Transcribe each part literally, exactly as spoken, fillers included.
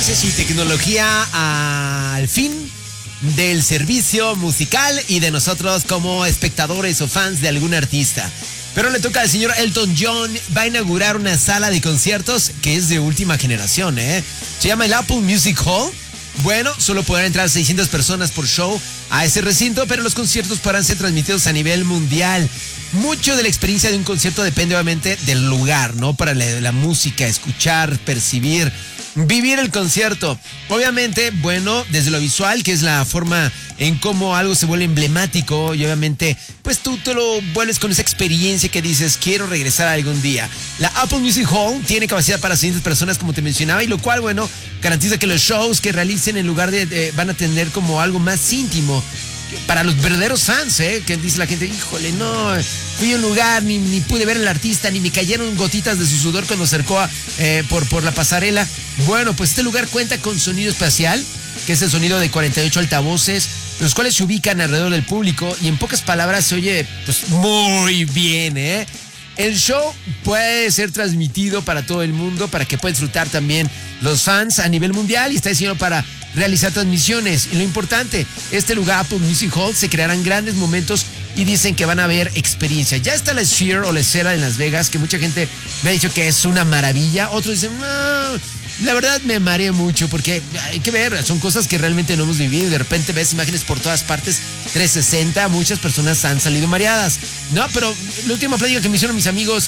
avances y tecnología al fin del servicio musical y de nosotros como espectadores o fans de algún artista. Pero le toca al señor Elton John. Va a inaugurar una sala de conciertos que es de última generación, ¿eh? Se llama el Apple Music Hall. Bueno, solo podrán entrar seiscientas personas por show a ese recinto, pero los conciertos podrán ser transmitidos a nivel mundial. Mucho de la experiencia de un concierto depende obviamente del lugar, ¿no? Para la, la música, escuchar, percibir, vivir el concierto. Obviamente, bueno, desde lo visual, que es la forma en cómo algo se vuelve emblemático, y obviamente, pues tú te lo vuelves con esa experiencia que dices, quiero regresar algún día. La Apple Music Hall tiene capacidad para seiscientas personas, como te mencionaba, y lo cual, bueno, garantiza que los shows que realicen en lugar de, de van a tener como algo más íntimo para los verdaderos fans, ¿eh? Que dice la gente, híjole, no, fui a un lugar, ni, ni pude ver al artista, ni me cayeron gotitas de su sudor cuando acercó a, eh, por, por la pasarela. Bueno, pues este lugar cuenta con sonido espacial, que es el sonido de cuarenta y ocho altavoces, los cuales se ubican alrededor del público y en pocas palabras se oye pues muy bien, ¿eh? El show puede ser transmitido para todo el mundo, para que puedan disfrutar también los fans a nivel mundial, y está diseñado para realizar transmisiones. Y lo importante, este lugar, Apple Music Hall, se crearán grandes momentos y dicen que van a haber experiencia. Ya está la Sphere o la esfera en Las Vegas, que mucha gente me ha dicho que es una maravilla. Otros dicen, no, la verdad me mareé mucho, porque hay que ver, son cosas que realmente no hemos vivido y de repente ves imágenes por todas partes, trescientos sesenta, muchas personas han salido mareadas. No, pero la última plática que me hicieron mis amigos,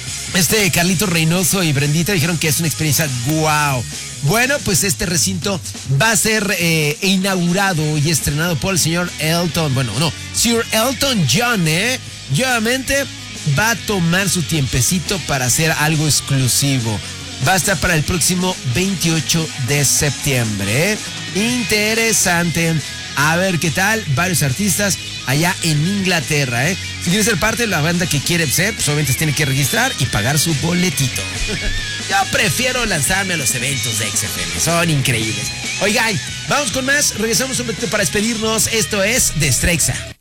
este Carlito Reynoso y Brendita, dijeron que es una experiencia guau. Bueno, pues este recinto va a ser eh, inaugurado y estrenado por el señor Elton, bueno, no, Sir Elton John, ¿eh? Y obviamente va a tomar su tiempecito para hacer algo exclusivo. Va a estar para el próximo veintiocho de septiembre, ¿eh? Interesante. A ver qué tal, varios artistas allá en Inglaterra, ¿eh? Si quieres ser parte de la banda que quiere ser, pues obviamente se tiene que registrar y pagar su boletito. Yo prefiero lanzarme a los eventos de X F M, son increíbles. Oigan, vamos con más, regresamos un momento para despedirnos. Esto es Destreza.